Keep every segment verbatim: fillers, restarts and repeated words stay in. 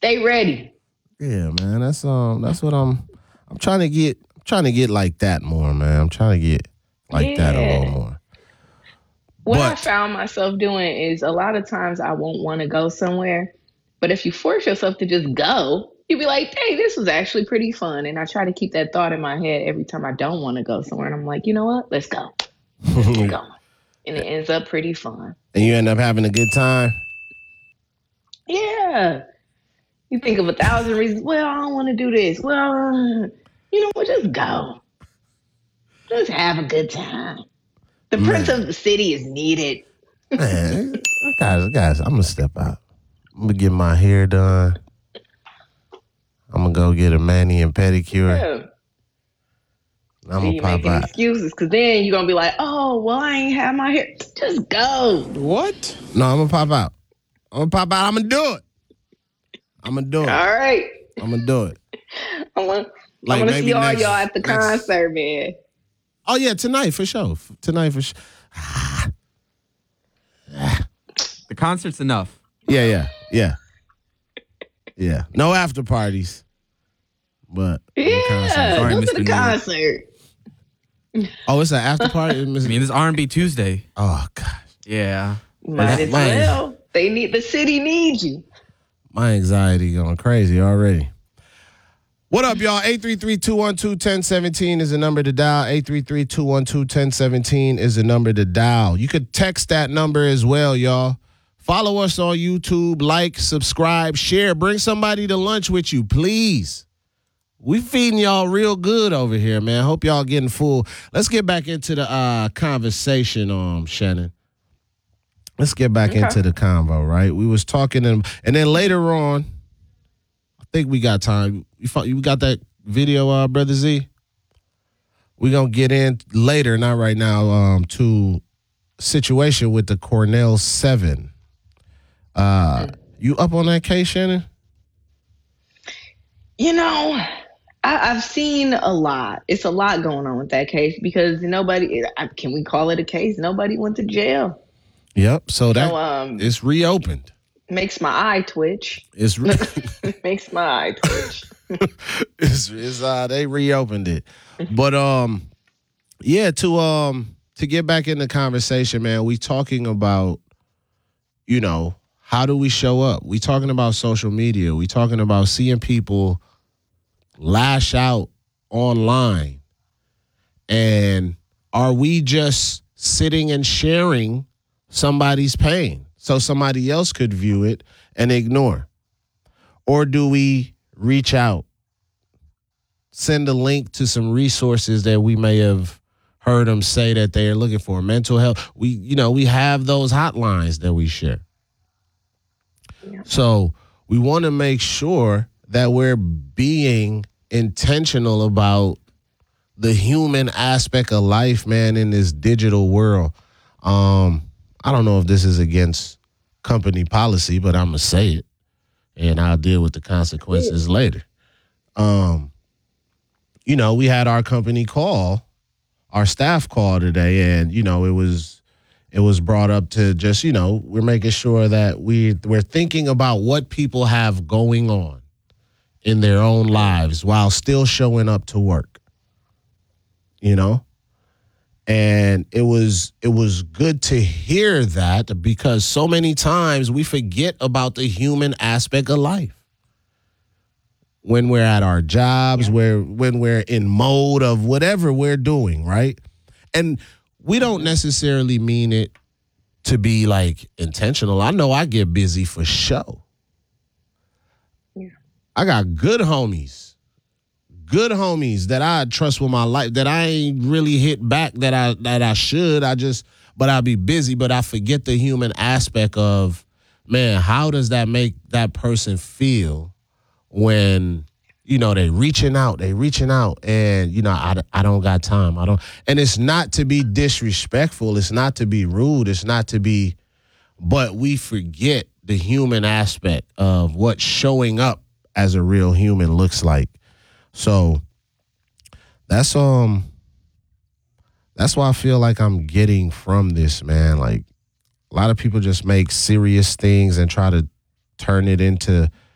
Stay ready. Yeah, man. That's um. That's what I'm. I'm trying to get. I'm trying to get like that more, man. I'm trying to get like yeah. that a little more. What but, I found myself doing is a lot of times I won't want to go somewhere, but if you force yourself to just go, you'll be like, hey, this was actually pretty fun. And I try to keep that thought in my head every time I don't want to go somewhere. And I'm like, you know what? Let's go. Let's get going. And it ends up pretty fun. And you end up having a good time? Yeah. You think of a thousand reasons. Well, I don't want to do this. Well, you know what? Just go. Just have a good time. The Man. prince of the city is needed. Man, guys, guys, I'm going to step out. I'm going to get my hair done. I'm going to go get a mani and pedicure. Yeah. I'm See, going you to pop making out. excuses because then you're going to be like, oh, well, I ain't have my hair. Just go. What? No, I'm going to pop out. I'm going to pop out. I'm going to do it. I'm going to do it. All right. I'm going to do it. I want Like, I want to maybe see all next- y'all at the next- concert, man. Oh, yeah, tonight for sure. F- Tonight for sure. The concert's enough. Yeah, yeah, yeah. Yeah. No after parties. But the Yeah, concert. Sorry, go to Mister the New York. concert. Oh, it's an after party? I mean, this is R and B Tuesday. Oh, gosh. Yeah. Might as Mine- well. They need the city needs you. My anxiety going crazy already. What up, y'all? eight three three, two one two, one zero one seven is the number to dial. eight three three, two one two, one zero one seven is the number to dial. You could text that number as well, y'all. Follow us on YouTube, like, subscribe, share. Bring somebody to lunch with you, please. We feeding y'all real good over here, man. Hope y'all getting full. Let's get back into the uh, conversation, um, Shannon. Let's get back Okay. into the convo, right? We was talking, and, and then later on, I think we got time. You, fo- you got that video, uh, Brother Z? We're going to get in later, not right now, um, to situation with the Cornell seven. Uh, you up on that case, Shannon? You know, I, I've seen a lot. It's a lot going on with that case because nobody, I, can we call it a case? Nobody went to jail. Yep. So that So, um, it's reopened. makes my eye twitch. It's re- makes my eye twitch. it's, it's uh they reopened it. But um yeah, to um to get back in the conversation, man, we talking about, you know, how do we show up? We talking about social media. We talking about seeing people lash out online. And are we just sitting and sharing somebody's pain so somebody else could view it and ignore? Or do we reach out, send a link to some resources that we may have heard them say that they are looking for? Mental health. We, you know, we have those hotlines that we share. Yeah. So we want to make sure that we're being intentional about the human aspect of life, man, in this digital world. Um, I don't know if this is against company policy, but I'm going to say it, and I'll deal with the consequences later. Um, you know, we had our company call, our staff call today, and, you know, it was it was brought up to just, you know, we're making sure that we, we're thinking about what people have going on in their own lives while still showing up to work, you know? And it was it was good to hear that because so many times we forget about the human aspect of life. When we're at our jobs, Yeah. where when we're in mode of whatever we're doing, right? And we don't necessarily mean it to be like intentional. I know I get busy for show. Yeah. I got good homies. Good homies that I trust with my life that I ain't really hit back that I that I should. I just, but I'll be busy, but I forget the human aspect of, man, how does that make that person feel when, you know, they reaching out, they reaching out and, you know, I, I don't got time. I don't, and it's not to be disrespectful. It's not to be rude. It's not to be, but we forget the human aspect of what showing up as a real human looks like. So that's um that's why I feel like I'm getting from this, man. Like a lot of people just make serious things and try to turn it into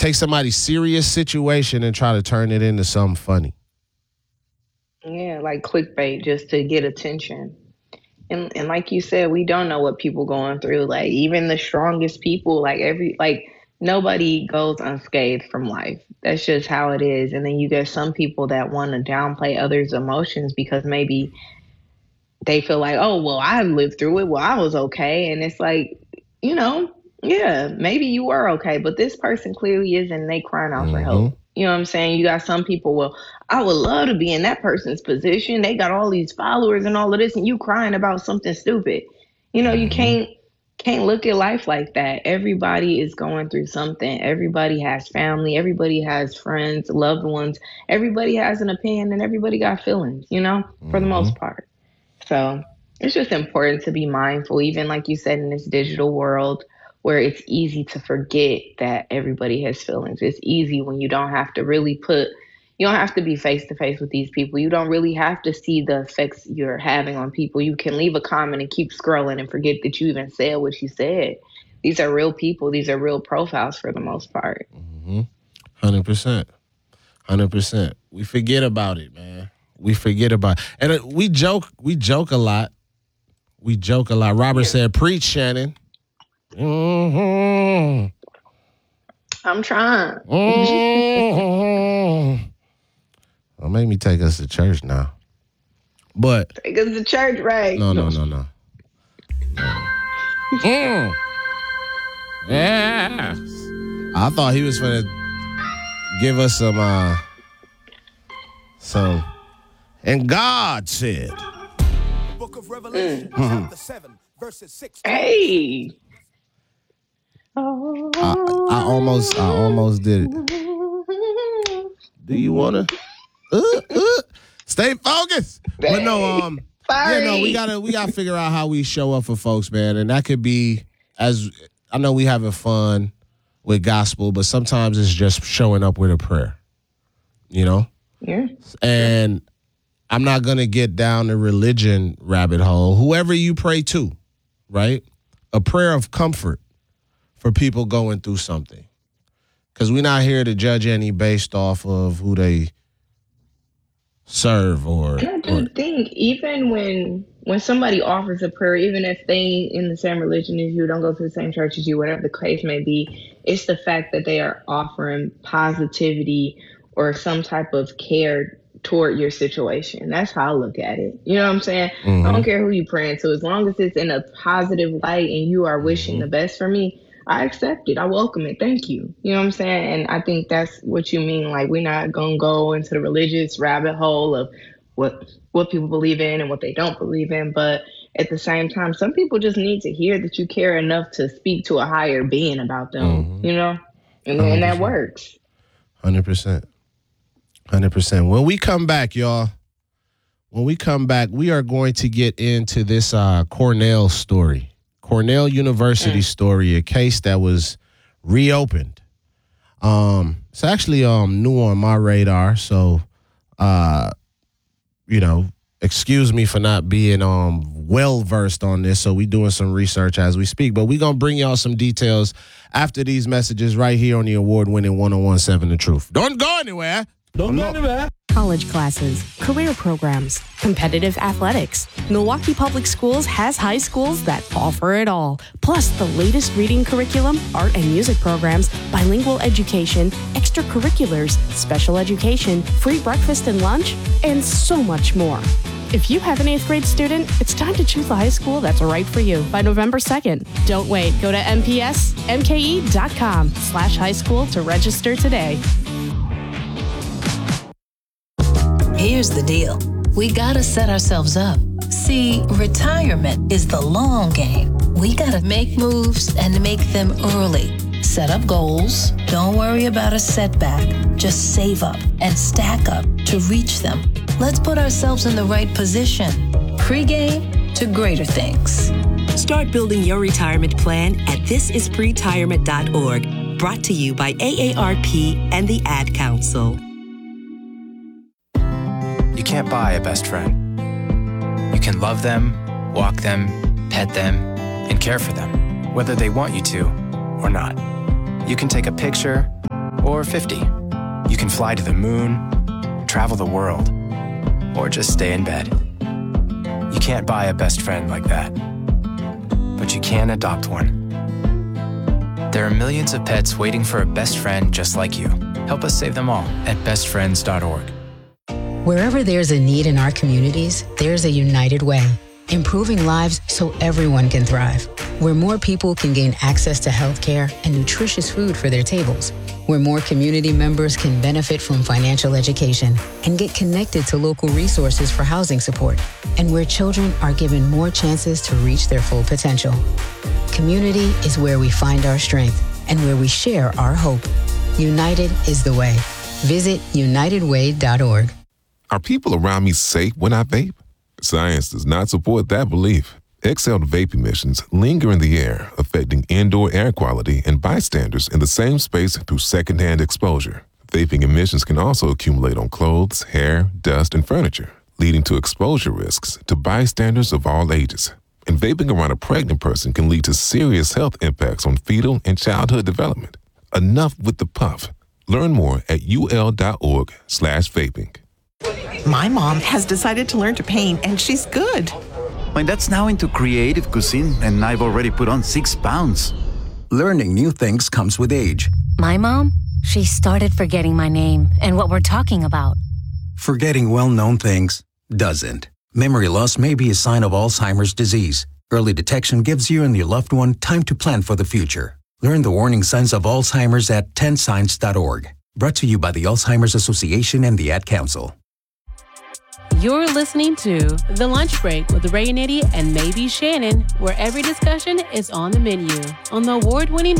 take somebody's serious situation and try to turn it into something funny. Yeah, like clickbait just to get attention. And and like you said, we don't know what people going through. Like even the strongest people, like every like nobody goes unscathed from life. That's just how it is. And then you get some people that want to downplay others' emotions because maybe they feel like, oh, well, I lived through it. Well, I was okay. And it's like, you know, yeah, maybe you were okay, but this person clearly isn't. And they crying out Mm-hmm. for help. You know what I'm saying? You got some people, well, I would love to be in that person's position. They got all these followers and all of this, and you crying about something stupid. You know, Mm-hmm. you can't can't look at life like that. Everybody is going through something. Everybody has family. Everybody has friends, loved ones. Everybody has an opinion, and everybody got feelings, you know, for Mm-hmm. the most part. So it's just important to be mindful, even like you said, in this digital world where it's easy to forget that everybody has feelings. It's easy when you don't have to really put, you don't have to be face to face with these people. You don't really have to see the effects you're having on people. You can leave a comment and keep scrolling and forget that you even said what you said. These are real people. These are real profiles for the most part. Mm-hmm. one hundred percent. one hundred percent. We forget about it, man. We forget about it. And uh, we joke, we joke a lot. We joke a lot. Robert said, preach, Shannon. Mm-hmm. I'm trying. Mm-hmm. Well, make me take us to church now. But Take us to church, right? no, no, no, no. Mm. Yeah. I thought he was gonna give us some uh some and God said. Book of Revelation, Mm. chapter seven, verses six. Hey. I, I almost I almost did it. Do you wanna uh, uh, stay focused? But no, um Sorry. yeah, no, we gotta we gotta figure out how we show up for folks, man. And that could be, as I know we having fun with gospel, but sometimes it's just showing up with a prayer. You know? Yeah. And I'm not gonna get down the religion rabbit hole. Whoever you pray to, right? A prayer of comfort for people going through something. Because we're not here to judge any based off of who they serve or. And I do or think even when when somebody offers a prayer, even if they in the same religion as you, don't go to the same church as you, whatever the case may be, it's the fact that they are offering positivity or some type of care toward your situation. That's how I look at it. You know what I'm saying? Mhm. I don't care who you praying to, as long as it's in a positive light and you are wishing the best for me, I accept it. I welcome it. Thank you. You know what I'm saying? And I think that's what you mean. Like, we're not going to go into the religious rabbit hole of what what people believe in and what they don't believe in. But at the same time, some people just need to hear that you care enough to speak to a higher being about them, Mhm. you know? And, and that works. one hundred percent. one hundred percent. When we come back, y'all, when we come back, we are going to get into this uh, Cornell story. Cornell University Mm. story, a case that was reopened. Um, it's actually um new on my radar, so uh, you know, excuse me for not being um well versed on this. So we doing some research as we speak, but we gonna bring y'all some details after these messages right here on the award-winning one oh one point seven The Truth. Don't go anywhere. Don't go anywhere. College classes, career programs, competitive athletics. Milwaukee Public Schools has high schools that offer it all. Plus the latest reading curriculum, art and music programs, bilingual education, extracurriculars, special education, free breakfast and lunch, and so much more. If you have an eighth grade student, it's time to choose the high school that's right for you by November second. Don't wait. Go to mpsmke.com slash high school to register today. Here's the deal. We gotta set ourselves up. See, retirement is the long game. We gotta make moves and make them early. Set up goals. Don't worry about a setback. Just save up and stack up to reach them. Let's put ourselves in the right position. Pre-game to greater things. Start building your retirement plan at this is pretirement dot org. Brought to you by A A R P and the Ad Council. You can't buy a best friend. You can love them, walk them, pet them, and care for them, whether they want you to or not. You can take a picture, or fifty. You can fly to the moon, travel the world, or just stay in bed. You can't buy a best friend like that, but you can adopt one. There are millions of pets waiting for a best friend just like you. Help us save them all at best friends dot org. Wherever there's a need in our communities, there's a United Way, improving lives so everyone can thrive. Where more people can gain access to healthcare and nutritious food for their tables. Where more community members can benefit from financial education and get connected to local resources for housing support. And where children are given more chances to reach their full potential. Community is where we find our strength and where we share our hope. United is the way. Visit united way dot org. Are people around me safe when I vape? Science does not support that belief. Exhaled vape emissions linger in the air, affecting indoor air quality and bystanders in the same space through secondhand exposure. Vaping emissions can also accumulate on clothes, hair, dust, and furniture, leading to exposure risks to bystanders of all ages. And vaping around a pregnant person can lead to serious health impacts on fetal and childhood development. Enough with the puff. Learn more at ul.org slash vaping. My mom has decided to learn to paint, and she's good. My dad's now into creative cuisine, and I've already put on six pounds. Learning new things comes with age. My mom, she started forgetting my name and what we're talking about. Forgetting well-known things doesn't. Memory loss may be a sign of Alzheimer's disease. Early detection gives you and your loved one time to plan for the future. Learn the warning signs of Alzheimer's at ten signs dot org. Brought to you by the Alzheimer's Association and the Ad Council. You're listening to The Lunch Break with Ray Nitty and Maybe Shannon, where every discussion is on the menu on the award-winning